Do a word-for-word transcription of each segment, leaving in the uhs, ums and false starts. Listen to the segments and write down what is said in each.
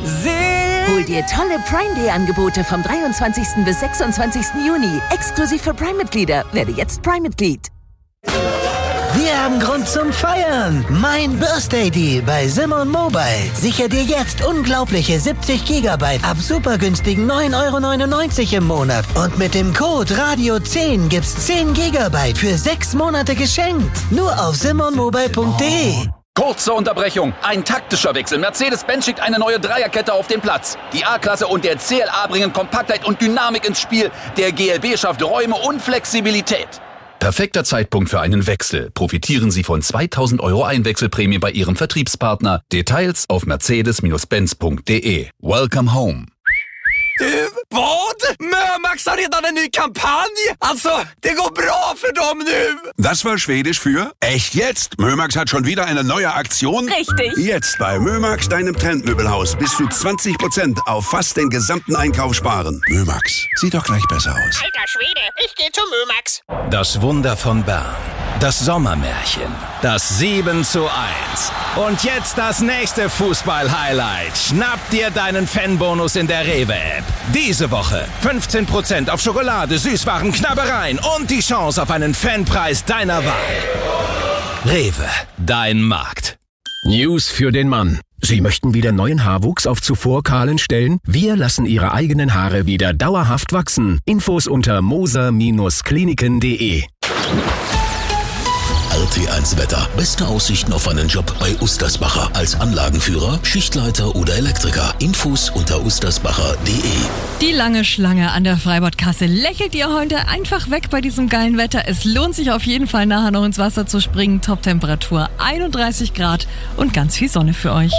Hol dir tolle Prime Day Angebote vom dreiundzwanzigsten bis sechsundzwanzigsten Juni. Exklusiv für Prime-Mitglieder. Werde jetzt Prime-Mitglied. Wir haben Grund zum Feiern. Mein Birthday Deal bei Simon Mobile. Sicher dir jetzt unglaubliche siebzig Gigabyte ab super günstigen neun Euro neunundneunzig im Monat. Und mit dem Code Radio zehn gibt's zehn Gigabyte für sechs Monate geschenkt. Nur auf simon mobile punkt de. Kurze Unterbrechung. Ein taktischer Wechsel. Mercedes-Benz schickt eine neue Dreierkette auf den Platz. Die A-Klasse und der C L A bringen Kompaktheit und Dynamik ins Spiel. Der G L B schafft Räume und Flexibilität. Perfekter Zeitpunkt für einen Wechsel. Profitieren Sie von zweitausend Euro Einwechselprämie bei Ihrem Vertriebspartner. Details auf mercedes Benz punkt de. Welcome home. Du, vad? Mömax har redan en ny kampanj! Alltså, det går bra för dem nu! Das war Schwedisch für echt jetzt. Mömax hat schon wieder eine neue Aktion. Richtig. Jetzt bei Mömax, deinem Trendmöbelhaus, bis zu zwanzig Prozent auf fast den gesamten Einkauf sparen. Mömax, sieht doch gleich besser aus. Alter Schwede, ich geh zu Mömax. Das Wunder von Bern. Das Sommermärchen. Das sieben zu eins. Und jetzt das nächste Fußball-Highlight. Schnapp dir deinen Fanbonus in der Rewe-App. Diese Woche fünfzehn Prozent auf Schokolade, Süßwaren, Knabbereien und die Chance auf einen Fanpreis deiner Wahl. Rewe, dein Markt. News für den Mann. Sie möchten wieder neuen Haarwuchs auf zuvor kahlen Stellen? Wir lassen Ihre eigenen Haare wieder dauerhaft wachsen. Infos unter moser Kliniken punkt de. R T eins Wetter. Beste Aussichten auf einen Job bei Ustersbacher. Als Anlagenführer, Schichtleiter oder Elektriker. Infos unter ustersbacher punkt de. Die lange Schlange an der Freibadkasse lächelt ihr heute einfach weg bei diesem geilen Wetter. Es lohnt sich auf jeden Fall nachher noch ins Wasser zu springen. Top-Temperatur einunddreißig Grad und ganz viel Sonne für euch.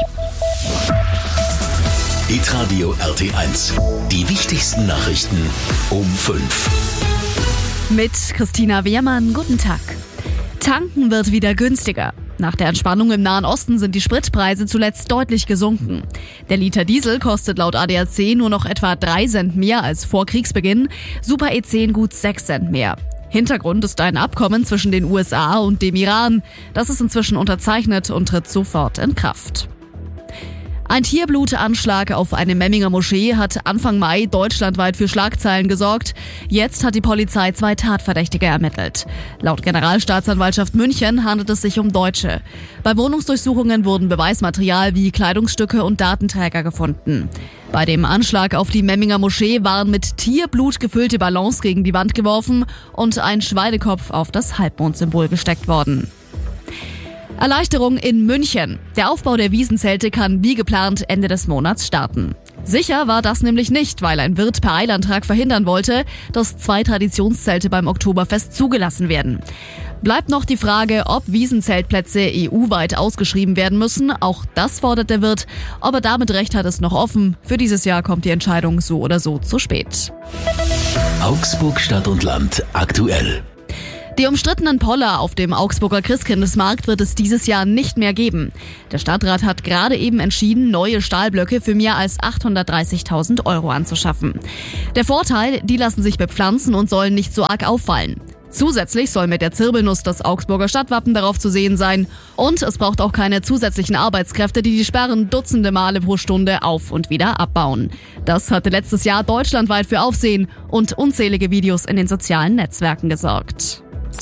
Hitradio R T eins. Die wichtigsten Nachrichten um fünf. Mit Christina Wehrmann, guten Tag. Tanken wird wieder günstiger. Nach der Entspannung im Nahen Osten sind die Spritpreise zuletzt deutlich gesunken. Der Liter Diesel kostet laut A D A C nur noch etwa drei Cent mehr als vor Kriegsbeginn, Super E zehn gut sechs Cent mehr. Hintergrund ist ein Abkommen zwischen den U S A und dem Iran. Das ist inzwischen unterzeichnet und tritt sofort in Kraft. Ein Tierblutanschlag auf eine Memminger Moschee hat Anfang Mai deutschlandweit für Schlagzeilen gesorgt. Jetzt hat die Polizei zwei Tatverdächtige ermittelt. Laut Generalstaatsanwaltschaft München handelt es sich um Deutsche. Bei Wohnungsdurchsuchungen wurden Beweismaterial wie Kleidungsstücke und Datenträger gefunden. Bei dem Anschlag auf die Memminger Moschee waren mit Tierblut gefüllte Ballons gegen die Wand geworfen und ein Schweinekopf auf das Halbmondsymbol gesteckt worden. Erleichterung in München. Der Aufbau der Wiesenzelte kann wie geplant Ende des Monats starten. Sicher war das nämlich nicht, weil ein Wirt per Eilantrag verhindern wollte, dass zwei Traditionszelte beim Oktoberfest zugelassen werden. Bleibt noch die Frage, ob Wiesenzeltplätze E U-weit ausgeschrieben werden müssen. Auch das fordert der Wirt. Ob er damit recht hat, ist noch offen. Für dieses Jahr kommt die Entscheidung so oder so zu spät. Augsburg Stadt und Land aktuell. Die umstrittenen Poller auf dem Augsburger Christkindlesmarkt wird es dieses Jahr nicht mehr geben. Der Stadtrat hat gerade eben entschieden, neue Stahlblöcke für mehr als achthundertdreißigtausend Euro anzuschaffen. Der Vorteil, die lassen sich bepflanzen und sollen nicht so arg auffallen. Zusätzlich soll mit der Zirbelnuss das Augsburger Stadtwappen darauf zu sehen sein. Und es braucht auch keine zusätzlichen Arbeitskräfte, die die Sperren dutzende Male pro Stunde auf und wieder abbauen. Das hatte letztes Jahr deutschlandweit für Aufsehen und unzählige Videos in den sozialen Netzwerken gesorgt.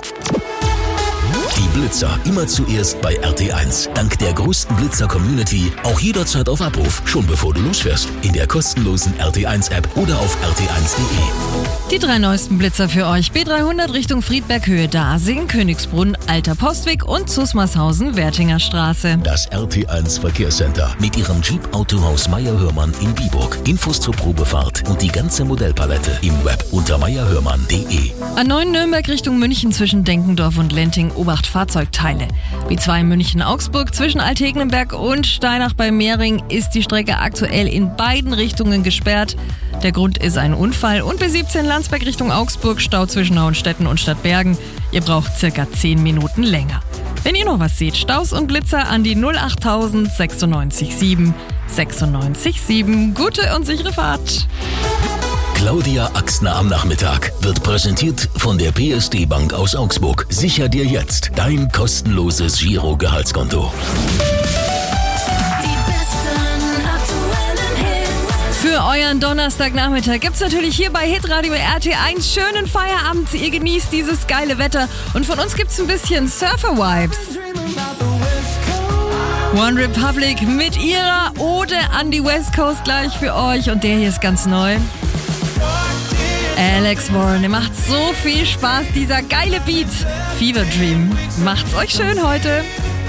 Die Blitzer immer zuerst bei R T eins. Dank der größten Blitzer-Community auch jederzeit auf Abruf, schon bevor du losfährst. In der kostenlosen R T eins App oder auf r t eins punkt de. Die drei neuesten Blitzer für euch. B dreihundert Richtung Friedberg-Höhe Dasing, Königsbrunn, Alter Postweg und Zusmarshausen, Wertinger Straße. Das R T eins Verkehrscenter mit ihrem Jeep Autohaus Meyer-Hörmann in Biburg. Infos zur Probefahrt und die ganze Modellpalette im Web unter meyer hörmann punkt de. A neun Nürnberg Richtung München zwischen Denkendorf und Lenting, Obacht Fahrzeugteile. B zwei München-Augsburg zwischen Altegnenberg und Steinach bei Mehring ist die Strecke aktuell in beiden Richtungen gesperrt. Der Grund ist ein Unfall. Und B siebzehn Landsberg Richtung Augsburg, Stau zwischen Hauenstetten und Stadtbergen. Ihr braucht circa zehn Minuten länger. Wenn ihr noch was seht, Staus und Blitzer an die null achttausend sechsundneunzig sieben sechsundneunzig sieben. Gute und sichere Fahrt. Claudia Axner am Nachmittag wird präsentiert von der P S D Bank aus Augsburg. Sicher dir jetzt dein kostenloses Giro-Gehaltskonto. Die besten aktuellen euren Donnerstagnachmittag gibt's natürlich hier bei Hitradio R T eins. Schönen Feierabend, ihr genießt dieses geile Wetter und von uns gibt's ein bisschen Surfer-Vibes. One Republic mit ihrer Ode an die West Coast gleich für euch und der hier ist ganz neu. Alex Warren, der macht so viel Spaß, dieser geile Beat. Fever Dream. Macht's euch schön heute.